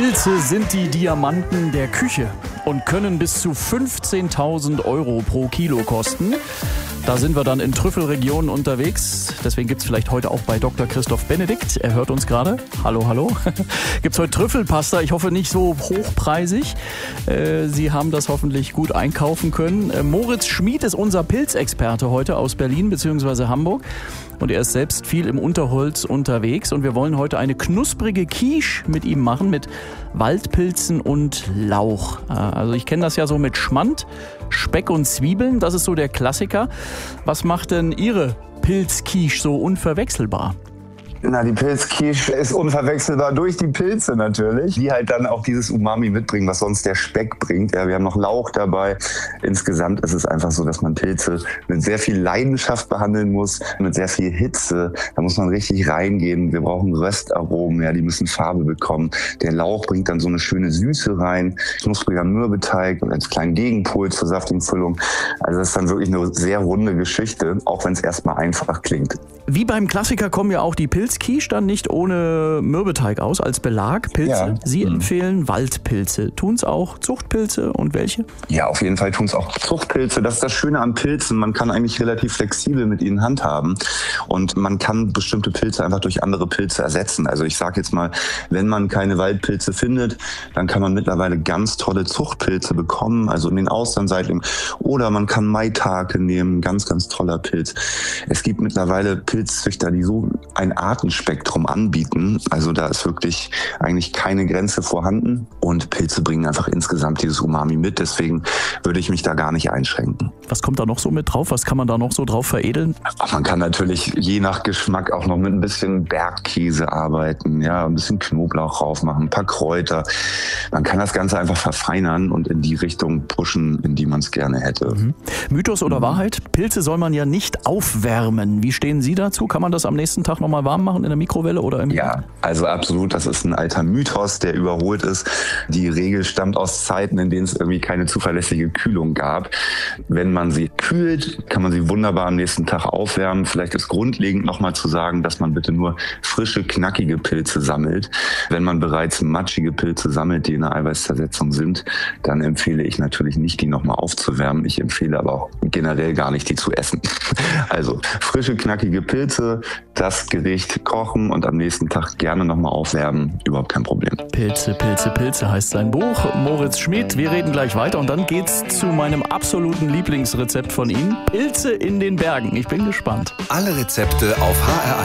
Pilze sind die Diamanten der Küche und können bis zu 15.000 Euro pro Kilo kosten. Da sind wir dann in Trüffelregionen unterwegs. Deswegen gibt's vielleicht heute auch bei Dr. Christoph Benedikt. Er hört uns gerade. Hallo, hallo. Gibt's heute Trüffelpasta. Ich hoffe nicht so hochpreisig. Sie haben das hoffentlich gut einkaufen können. Moritz Schmid ist unser Pilzexperte heute aus Berlin bzw. Hamburg. Und er ist selbst viel im Unterholz unterwegs. Und wir wollen heute eine knusprige Quiche mit ihm machen mit Waldpilzen und Lauch. Also ich kenne das ja so mit Schmand, Speck und Zwiebeln. Das ist so der Klassiker. Was macht denn Ihre Pilzquiche so unverwechselbar? Na, die Pilzquiche ist unverwechselbar durch die Pilze natürlich, die halt dann auch dieses Umami mitbringen, was sonst der Speck bringt. Ja, wir haben noch Lauch dabei. Insgesamt ist es einfach so, dass man Pilze mit sehr viel Leidenschaft behandeln muss, mit sehr viel Hitze. Da muss man richtig reingehen. Wir brauchen Röstaromen, ja, die müssen Farbe bekommen. Der Lauch bringt dann so eine schöne Süße rein, knuspriger Mürbeteig und als kleinen Gegenpol zur saftigen Füllung. Also das ist dann wirklich eine sehr runde Geschichte, auch wenn es erstmal einfach klingt. Wie beim Klassiker kommen ja auch die Pilzquiche dann nicht ohne Mürbeteig aus, als Belag. Pilze, ja. Sie empfehlen Waldpilze. Tun's auch Zuchtpilze und welche? Ja, auf jeden Fall tun's auch Zuchtpilze. Das ist das Schöne an Pilzen. Man kann eigentlich relativ flexibel mit ihnen handhaben. Und man kann bestimmte Pilze einfach durch andere Pilze ersetzen. Also ich sage jetzt mal, wenn man keine Waldpilze findet, dann kann man mittlerweile ganz tolle Zuchtpilze bekommen, also in den Austernseitling. Oder man kann Maitake nehmen, ganz, ganz toller Pilz. Es gibt mittlerweile Pilzzüchter, die so ein Artenspektrum anbieten. Also da ist wirklich eigentlich keine Grenze vorhanden. Und Pilze bringen einfach insgesamt dieses Umami mit. Deswegen würde ich mich da gar nicht einschränken. Was kommt da noch so mit drauf? Was kann man da noch so drauf veredeln? Man kann natürlich je nach Geschmack auch noch mit ein bisschen Bergkäse arbeiten, ja, ein bisschen Knoblauch drauf machen, ein paar Kräuter. Man kann das Ganze einfach verfeinern und in die Richtung pushen, in die man es gerne hätte. Mythos oder Wahrheit? Pilze soll man ja nicht aufwärmen. Wie stehen Sie dazu? Kann man das am nächsten Tag nochmal warm machen in der Mikrowelle oder im... Ja, also absolut. Das ist ein alter Mythos, der überholt ist. Die Regel stammt aus Zeiten, in denen es irgendwie keine zuverlässige Kühlung gab. Wenn man sie kühlt, kann man sie wunderbar am nächsten Tag aufwärmen. Vielleicht ist grundlegend nochmal zu sagen, dass man bitte nur frische, knackige Pilze sammelt. Wenn man bereits matschige Pilze sammelt, die in der Eiweißzersetzung sind, dann empfehle ich natürlich nicht, die nochmal aufzuwärmen. Ich empfehle aber auch generell gar nicht, die zu essen. Also frische, knackige Pilze, das Gericht kochen und am nächsten Tag gerne nochmal aufwärmen. Überhaupt kein Problem. Pilze, Pilze, Pilze heißt sein Buch. Moritz Schmid, wir reden gleich weiter und dann geht's zu meinem absoluten Lieblingsrezept von Ihnen. Pilze in den Bergen. Ich bin gespannt. Alle Rezepte auf HR1.